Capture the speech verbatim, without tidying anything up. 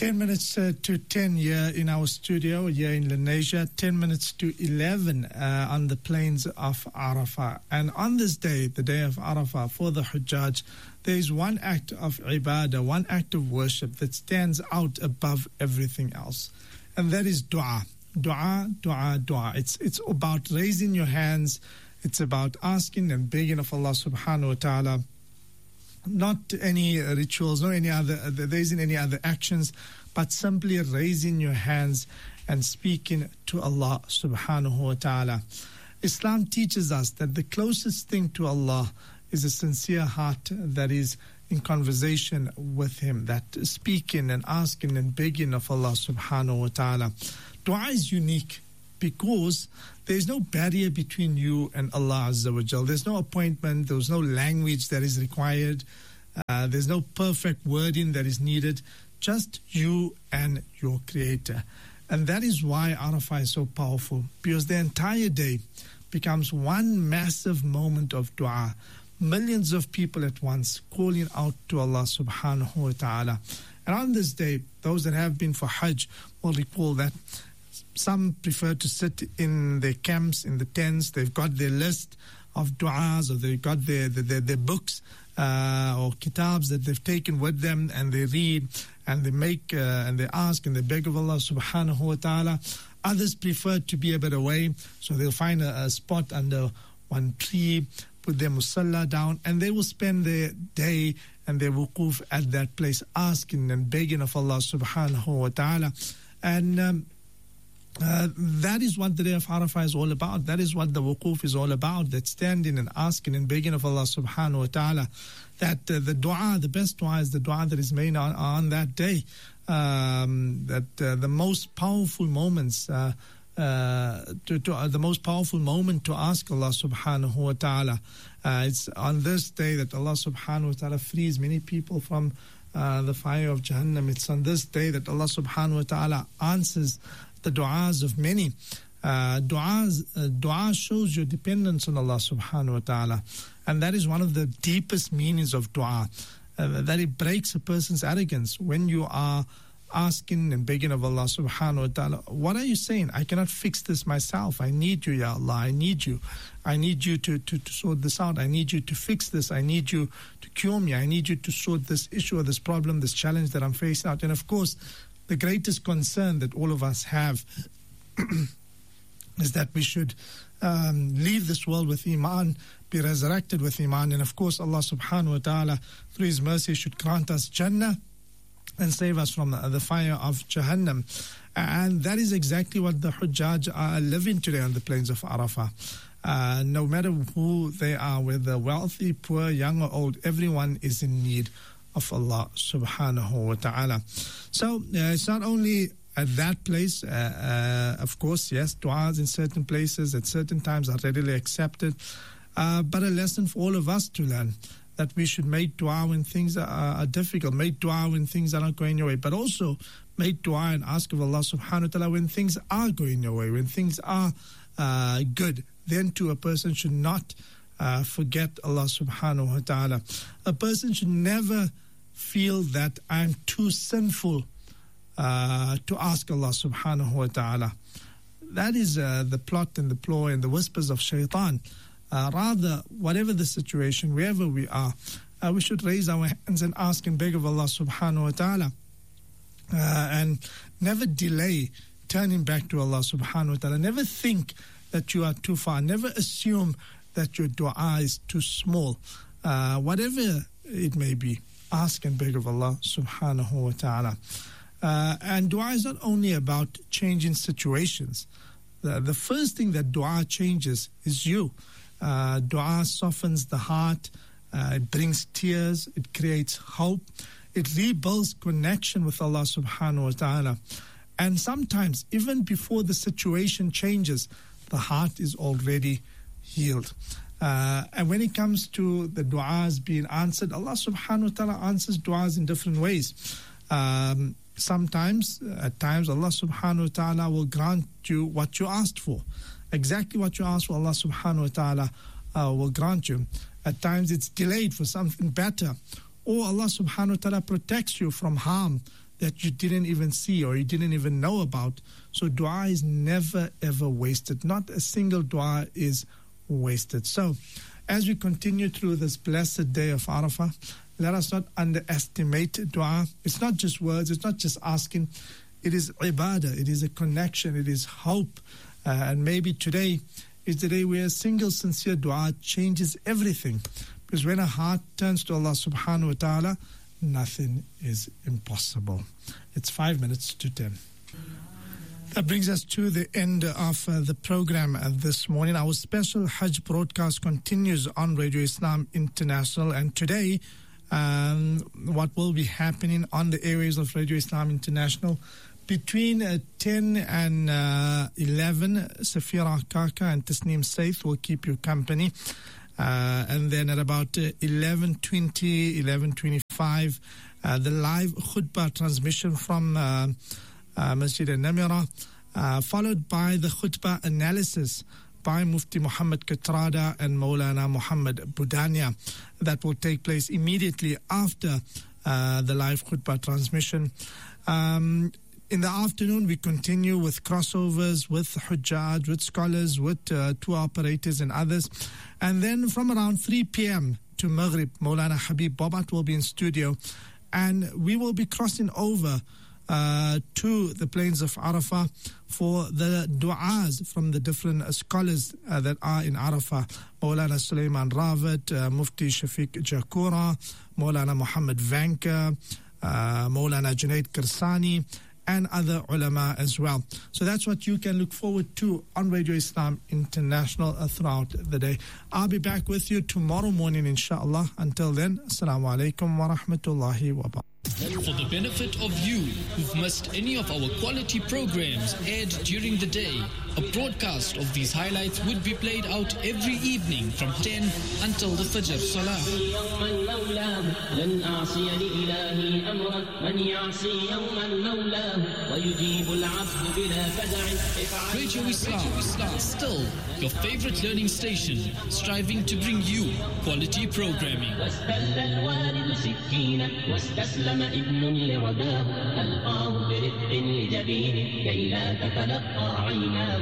ten minutes uh, to ten here in our studio here in Lenasia, ten minutes to eleven uh, on the plains of Arafah. And on this day, the day of Arafah, for the Hujjaj, there is one act of ibadah, one act of worship that stands out above everything else. And that is dua. Dua, dua, dua. It's, it's about raising your hands. It's about asking and begging of Allah subhanahu wa ta'ala. Not any rituals, not any other, there isn't any other actions, but simply raising your hands and speaking to Allah subhanahu wa ta'ala. Islam teaches us that the closest thing to Allah is a sincere heart that is in conversation with Him, that speaking and asking and begging of Allah subhanahu wa ta'ala. Dua is unique because there is no barrier between you and Allah Azza wa Jal. There's no appointment, there's no language that is required, uh, there's no perfect wording that is needed, just you and your Creator. And that is why Arafah is so powerful, because the entire day becomes one massive moment of dua. Millions of people at once calling out to Allah subhanahu wa ta'ala. And on this day, those that have been for Hajj will recall that some prefer to sit in their camps, in the tents. They've got their list of du'as, or they've got their, their, their books uh, or kitabs that they've taken with them, and they read and they make uh, and they ask and they beg of Allah subhanahu wa ta'ala. Others prefer to be a bit away, so they'll find a, a spot under one tree, put their musalla down, and they will spend their day and their wuquf at that place, asking and begging of Allah subhanahu wa ta'ala. And um, Uh, that is what the day of Arafah is all about. That is what the wuquf is all about, that standing and asking and begging of Allah subhanahu wa ta'ala. That uh, the dua, the best dua is the dua that is made on, on that day. Um, that uh, the most powerful moments, uh, uh, to, to, uh, the most powerful moment to ask Allah subhanahu wa ta'ala. Uh, it's on this day that Allah subhanahu wa ta'ala frees many people from uh, the fire of Jahannam. It's on this day that Allah subhanahu wa ta'ala answers the du'as of many. Uh, du'as, uh, dua shows your dependence on Allah subhanahu wa ta'ala. And that is one of the deepest meanings of dua, uh, that it breaks a person's arrogance. When you are asking and begging of Allah subhanahu wa ta'ala, what are you saying? I cannot fix this myself. I need you, Ya Allah. I need you. I need you to, to, to sort this out. I need you to fix this. I need you to cure me. I need you to sort this issue or this problem, this challenge that I'm facing out. And of course, the greatest concern that all of us have is that we should um, leave this world with Iman, be resurrected with Iman. And of course, Allah subhanahu wa ta'ala, through His mercy, should grant us Jannah and save us from the, the fire of Jahannam. And that is exactly what the Hujjaj are living today on the plains of Arafah. Uh, no matter who they are, whether wealthy, poor, young or old, everyone is in need of Allah subhanahu wa ta'ala. So uh, it's not only at that place, uh, uh, of course, yes, du'as in certain places at certain times are readily accepted, uh, but a lesson for all of us to learn, that we should make dua when things are, are difficult, make dua when things are not going your way, but also make dua and ask of Allah subhanahu wa ta'ala when things are going your way, when things are uh, good. Then too, a person should not uh, forget Allah subhanahu wa ta'ala. A person should never feel that I'm too sinful uh, to ask Allah subhanahu wa ta'ala. That is uh, the plot and the ploy and the whispers of shaitan. Uh, rather, whatever the situation, wherever we are, uh, we should raise our hands and ask and beg of Allah subhanahu wa ta'ala. Uh, and never delay turning back to Allah subhanahu wa ta'ala. Never think that you are too far. Never assume that your dua is too small. Uh, whatever it may be, ask and beg of Allah subhanahu wa ta'ala. Uh, and dua is not only about changing situations. The, the first thing that dua changes is you. Uh, dua softens the heart, uh, it brings tears, it creates hope, it rebuilds connection with Allah subhanahu wa ta'ala. And sometimes, even before the situation changes, the heart is already healed. Uh, and when it comes to the du'as being answered, Allah subhanahu wa ta'ala answers du'as in different ways. Um, sometimes, at times, Allah subhanahu wa ta'ala will grant you what you asked for. Exactly what you asked for, Allah subhanahu wa ta'ala uh, will grant you. At times, it's delayed for something better. Or Allah subhanahu wa ta'ala protects you from harm that you didn't even see or you didn't even know about. So dua is never, ever wasted. Not a single dua is wasted. So as we continue through this blessed day of Arafah, let us not underestimate dua. It's not just words, it's not just asking. It is ibadah, it is a connection, it is hope. Uh, and maybe today is the day where a single sincere dua changes everything. Because when a heart turns to Allah subhanahu wa ta'ala, nothing is impossible. It's five minutes to ten. That brings us to the end of uh, the program uh, this morning. Our special Hajj broadcast continues on Radio Islam International. And today, um, what will be happening on the airwaves of Radio Islam International between uh, ten and uh, eleven, Safira Kaka and Tasneem Saith will keep you company. Uh, and then at about uh, eleven twenty, eleven twenty-five, uh, the live khutbah transmission from uh, uh, Masjid al-Namira, uh, followed by the khutbah analysis by Mufti Muhammad Katrada and Maulana Muhammad Budania. That will take place immediately after uh, the live khutbah transmission. Um, In the afternoon, we continue with crossovers, with Hujjaj, with scholars, with uh, tour operators and others. And then from around three p.m. to Maghrib, Maulana Habib Bobat will be in studio. And we will be crossing over uh, to the plains of Arafah for the du'as from the different uh, scholars uh, that are in Arafah. Maulana Sulaiman Rawat, uh, Mufti Shafiq Jakura, Maulana Muhammad Vanka, uh, Maulana Junaid Kirsani, and other ulama as well. So that's what you can look forward to on Radio Islam International uh, throughout the day. I'll be back with you tomorrow morning, inshallah. Until then, assalamu alaikum wa rahmatullahi wa barakatuh. For the benefit of you who've missed any of our quality programs aired during the day, a broadcast of these highlights would be played out every evening from ten until the Fajr Salah. Radio Islam, Islam, still your favorite learning station, striving to bring you quality programming. ابن لرداه ألقاه برفق لجبينه كي لا تتلقى عيناه